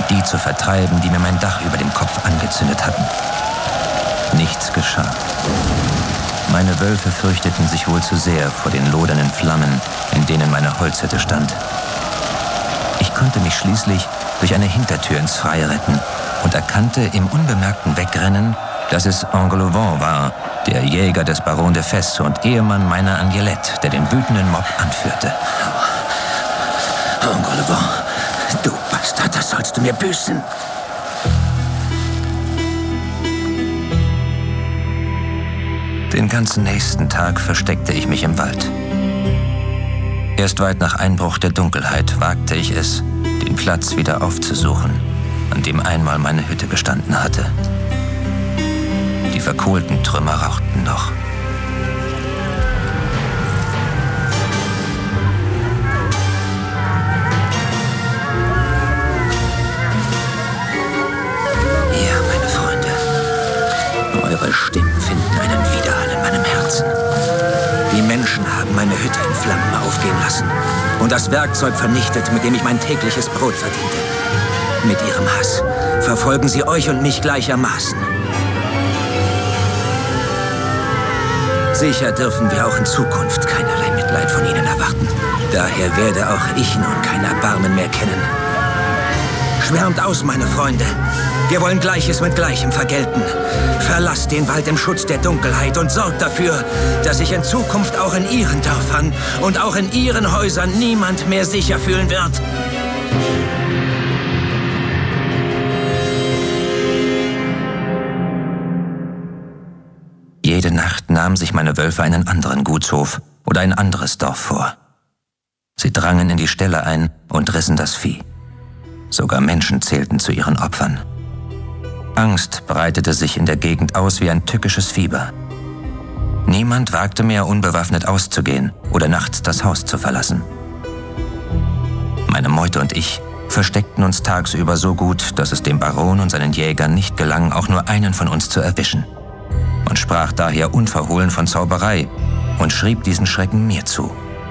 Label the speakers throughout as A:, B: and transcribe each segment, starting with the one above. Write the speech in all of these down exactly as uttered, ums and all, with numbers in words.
A: und die zu vertreiben, die mir mein Dach über dem Kopf angezündet hatten. Nichts geschah. Meine Wölfe fürchteten sich wohl zu sehr vor den lodernden Flammen, in denen meine Holzhütte stand. Ich konnte mich schließlich durch eine Hintertür ins Freie retten und erkannte im unbemerkten Wegrennen, dass es Engoulevent war, der Jäger des Baron de Fes und Ehemann meiner Agnelette, der den wütenden Mob anführte.
B: Engoulevent, du Bastard, das sollst du mir büßen.
A: Den ganzen nächsten Tag versteckte ich mich im Wald. Erst weit nach Einbruch der Dunkelheit wagte ich es, den Platz wieder aufzusuchen, an dem einmal meine Hütte gestanden hatte. Die verkohlten Trümmer rauchten noch.
B: Ja, meine Freunde, eure Stimmen finden einen Widerhall in meinem Herzen. Die Menschen haben meine Hütte in Flammen aufgehen lassen und das Werkzeug vernichtet, mit dem ich mein tägliches Brot verdiente. Mit ihrem Hass verfolgen sie euch und mich gleichermaßen. Sicher dürfen wir auch in Zukunft keinerlei Mitleid von ihnen erwarten. Daher werde auch ich nun kein Erbarmen mehr kennen. Schwärmt aus, meine Freunde. Wir wollen Gleiches mit Gleichem vergelten. Verlasst den Wald im Schutz der Dunkelheit und sorgt dafür, dass sich in Zukunft auch in ihren Dörfern und auch in ihren Häusern niemand mehr sicher fühlen wird.
A: Jede Nacht nahmen sich meine Wölfe einen anderen Gutshof oder ein anderes Dorf vor. Sie drangen in die Ställe ein und rissen das Vieh. Sogar Menschen zählten zu ihren Opfern. Angst breitete sich in der Gegend aus wie ein tückisches Fieber. Niemand wagte mehr, unbewaffnet auszugehen oder nachts das Haus zu verlassen. Meine Meute und ich versteckten uns tagsüber so gut, dass es dem Baron und seinen Jägern nicht gelang, auch nur einen von uns zu erwischen. Man sprach daher unverhohlen von Zauberei und schrieb diesen Schrecken mir zu.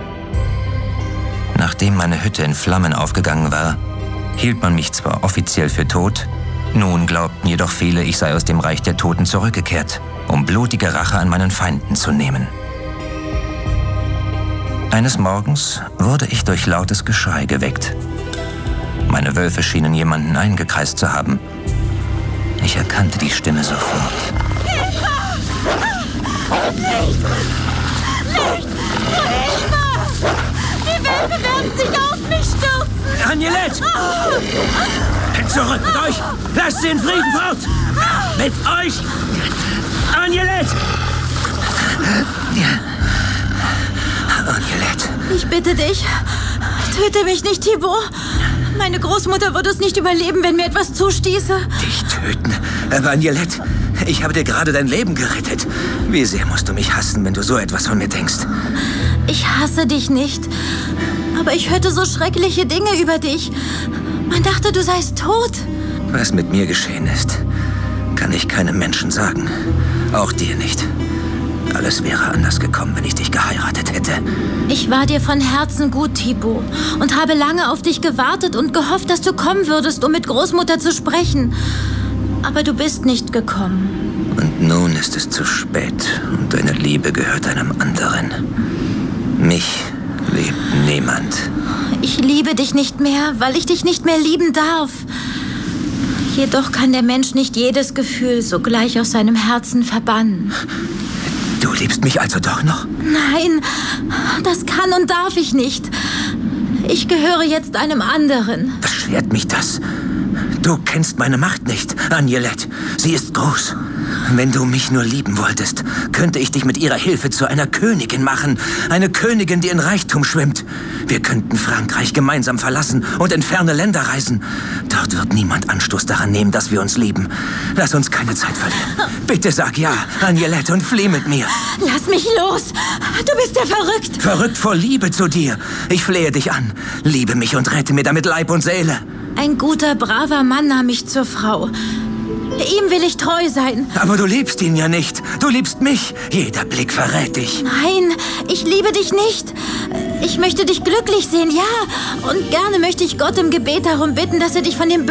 A: Nachdem meine Hütte in Flammen aufgegangen war, hielt man mich zwar offiziell für tot, nun glaubten jedoch viele, ich sei aus dem Reich der Toten zurückgekehrt, um blutige Rache an meinen Feinden zu nehmen. Eines Morgens wurde ich durch lautes Geschrei geweckt. Meine Wölfe schienen jemanden eingekreist zu haben. Ich erkannte die Stimme sofort.
C: Nicht! Nicht! Hilfe! Die Wölfe werden sich auf mich stürzen!
B: Agnelette! Zurück mit euch! Lasst sie in Frieden fort! Mit euch! Agnelette! Agnelette!
C: Ich bitte dich, töte mich nicht, Thibaut. Meine Großmutter würde es nicht überleben, wenn mir etwas zustieße.
B: Dich töten? Aber Agnelette, ich habe dir gerade dein Leben gerettet. Wie sehr musst du mich hassen, wenn du so etwas von mir denkst?
C: Ich hasse dich nicht. Aber ich hörte so schreckliche Dinge über dich. Man dachte, du seist tot.
B: Was mit mir geschehen ist, kann ich keinem Menschen sagen. Auch dir nicht. Alles wäre anders gekommen, wenn ich dich geheiratet hätte.
C: Ich war dir von Herzen gut, Thibaut, und habe lange auf dich gewartet und gehofft, dass du kommen würdest, um mit Großmutter zu sprechen. Aber du bist nicht gekommen.
B: Und nun ist es zu spät und deine Liebe gehört einem anderen. Mich liebt niemand.
C: Ich liebe dich nicht mehr, weil ich dich nicht mehr lieben darf. Jedoch kann der Mensch nicht jedes Gefühl sogleich aus seinem Herzen verbannen.
B: Du liebst mich also doch noch?
C: Nein, das kann und darf ich nicht. Ich gehöre jetzt einem anderen.
B: Beschwert mich das? Du kennst meine Macht nicht, Agnelette. Sie ist groß. Wenn du mich nur lieben wolltest, könnte ich dich mit ihrer Hilfe zu einer Königin machen. Eine Königin, die in Reichtum schwimmt. Wir könnten Frankreich gemeinsam verlassen und in ferne Länder reisen. Dort wird niemand Anstoß daran nehmen, dass wir uns lieben. Lass uns keine Zeit verlieren. Bitte sag ja, Agnelette, und flieh mit mir.
C: Lass mich los. Du bist ja verrückt.
B: Verrückt vor Liebe zu dir. Ich flehe dich an. Liebe mich und rette mir damit Leib und Seele.
C: Ein guter, braver Mann nahm mich zur Frau. Ihm will ich treu sein.
B: Aber du liebst ihn ja nicht. Du liebst mich. Jeder Blick verrät dich.
C: Nein, ich liebe dich nicht. Ich möchte dich glücklich sehen, ja. Und gerne möchte ich Gott im Gebet darum bitten, dass er dich von dem